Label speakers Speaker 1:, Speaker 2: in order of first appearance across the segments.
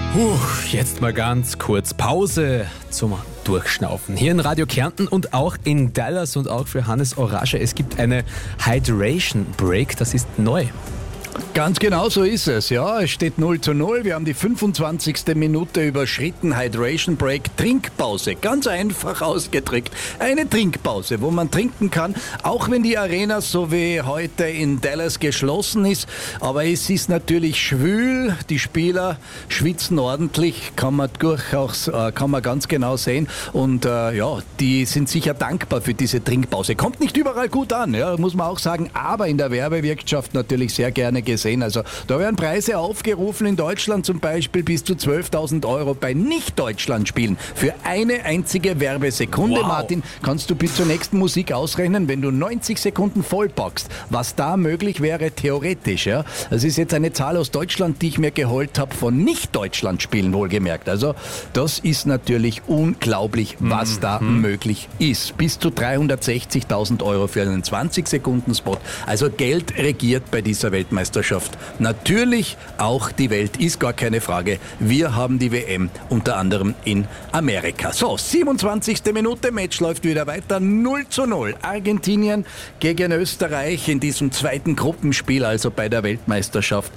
Speaker 1: Jetzt mal ganz kurz Pause zum Durchschnaufen. Hier in Radio Kärnten und auch in Dallas und auch für Hannes Orasche. Es gibt eine Hydration Break, das ist neu.
Speaker 2: Ganz genau so ist es, ja. Es steht 0:0. Wir haben die 25. Minute überschritten. Hydration Break, Trinkpause. Ganz einfach ausgedrückt. Eine Trinkpause, wo man trinken kann, auch wenn die Arena so wie heute in Dallas geschlossen ist. Aber es ist natürlich schwül. Die Spieler schwitzen ordentlich, kann man durchaus, kann man ganz genau sehen. Und die sind sicher dankbar für diese Trinkpause. Kommt nicht überall gut an, ja, muss man auch sagen. Aber in der Werbewirtschaft natürlich sehr gerne gesehen. Also da werden Preise aufgerufen in Deutschland zum Beispiel bis zu 12.000 € bei Nicht-Deutschland-Spielen. Für eine einzige Werbesekunde, wow. Martin, kannst du bis zur nächsten Musik ausrechnen, wenn du 90 Sekunden vollpackst, was da möglich wäre, theoretisch. Ja? Das ist jetzt eine Zahl aus Deutschland, die ich mir geholt habe von Nicht-Deutschland-Spielen, wohlgemerkt. Also das ist natürlich unglaublich, was da möglich ist. Bis zu 360.000 € für einen 20-Sekunden-Spot. Also Geld regiert bei dieser Weltmeisterschaft. Natürlich auch die Welt, ist gar keine Frage. Wir haben die WM unter anderem in Amerika. So, 27. Minute, Match läuft wieder weiter. 0:0. Argentinien gegen Österreich in diesem zweiten Gruppenspiel, also bei der Weltmeisterschaft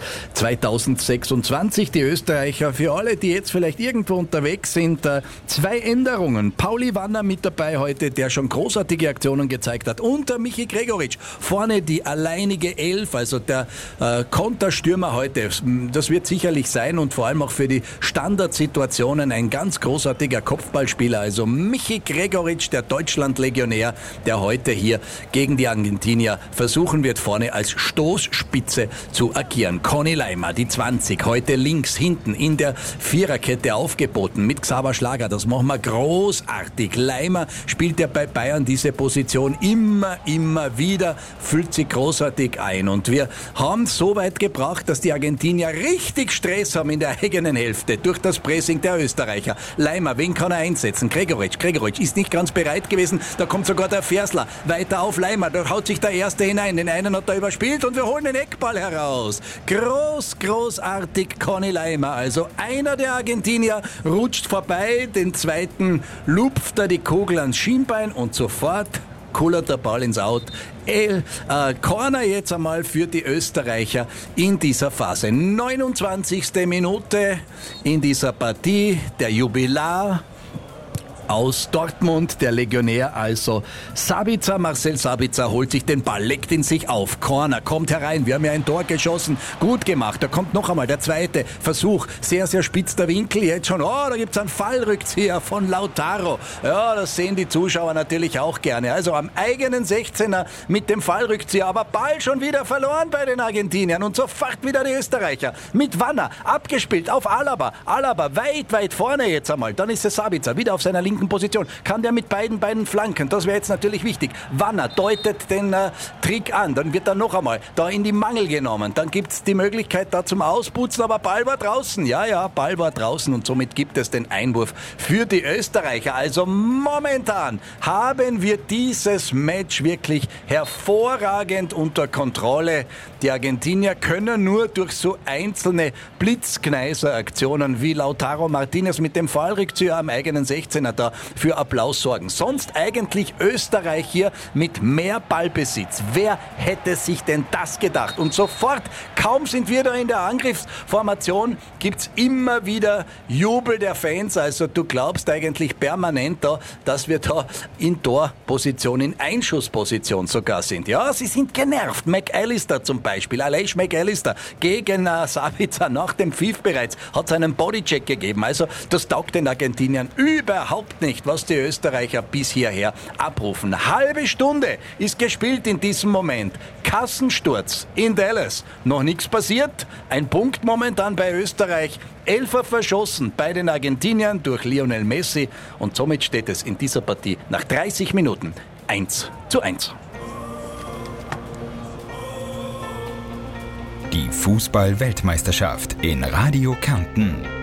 Speaker 2: 2026. Die Österreicher, für alle, die jetzt vielleicht irgendwo unterwegs sind, 2 Änderungen. Pauli Wanner mit dabei heute, der schon großartige Aktionen gezeigt hat. Und der Michi Gregoritsch. Vorne die alleinige Elf, also der Konterstürmer heute. Das wird sicherlich sein und vor allem auch für die Standardsituationen ein ganz großartiger Kopfballspieler. Also Michi Gregoritsch, der Deutschland-Legionär, der heute hier gegen die Argentinier versuchen wird, vorne als Stoßspitze zu agieren. Conny Leimer, die 20, heute links hinten in der Viererkette aufgeboten mit Xaver Schlager. Das machen wir großartig. Leimer spielt ja bei Bayern diese Position immer wieder, füllt sie großartig ein. Und wir haben so weit gebracht, dass die Argentinier richtig Stress haben in der eigenen Hälfte durch das Pressing der Österreicher. Leimer, wen kann er einsetzen? Gregoritsch ist nicht ganz bereit gewesen. Da kommt sogar der Fersler weiter auf Leimer. Da haut sich der Erste hinein. Den einen hat er überspielt und wir holen den Eckball heraus. Großartig Conny Leimer. Also einer der Argentinier rutscht vorbei, den zweiten lupft er die Kugel ans Schienbein und sofort kullert der Ball ins Out. Corner jetzt einmal für die Österreicher in dieser Phase. 29. Minute in dieser Partie. Der Jubilar aus Dortmund, der Legionär, also Sabitzer, Marcel Sabitzer holt sich den Ball, legt ihn sich auf, Corner, kommt herein, wir haben ja ein Tor geschossen, gut gemacht, da kommt noch einmal der zweite Versuch, sehr, sehr spitz der Winkel, jetzt schon, da gibt's einen Fallrückzieher von Lautaro, ja, das sehen die Zuschauer natürlich auch gerne, also am eigenen 16er mit dem Fallrückzieher, aber Ball schon wieder verloren bei den Argentiniern und sofort wieder die Österreicher, mit Wanner, abgespielt auf Alaba, weit vorne jetzt einmal, dann ist es Sabitzer, wieder auf seiner linken Position. Kann der mit beiden Flanken? Das wäre jetzt natürlich wichtig. Wanner deutet den Trick an. Dann wird er noch einmal da in die Mangel genommen. Dann gibt es die Möglichkeit da zum Ausputzen, aber Ball war draußen. Ja, Ball war draußen und somit gibt es den Einwurf für die Österreicher. Also momentan haben wir dieses Match wirklich hervorragend unter Kontrolle. Die Argentinier können nur durch so einzelne Blitzkneiser-Aktionen wie Lautaro Martinez mit dem Fallrückzieher am eigenen 16er da für Applaus sorgen. Sonst eigentlich Österreich hier mit mehr Ballbesitz. Wer hätte sich denn das gedacht? Und sofort, kaum sind wir da in der Angriffsformation, gibt's immer wieder Jubel der Fans. Also du glaubst eigentlich permanent da, dass wir da in Torposition, in Einschussposition sogar sind. Ja, sie sind genervt. McAllister zum Beispiel, Aleix McAllister gegen Sabitzer nach dem Pfiff bereits, hat es einen Bodycheck gegeben. Also das taugt den Argentiniern überhaupt nicht, was die Österreicher bis hierher abrufen. Halbe Stunde ist gespielt in diesem Moment. Kassensturz in Dallas. Noch nichts passiert. Ein Punkt momentan bei Österreich. 11er verschossen bei den Argentiniern durch Lionel Messi. Und somit steht es in dieser Partie nach 30 Minuten 1:1.
Speaker 3: Die Fußball-Weltmeisterschaft in Radio Kärnten.